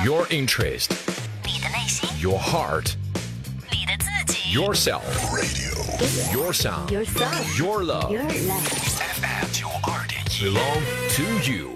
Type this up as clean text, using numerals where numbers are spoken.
Your interest, 你的内心， your heart, 你的自己 yourself, your sound, Your sound your love Your love FM 92.1 belong to you.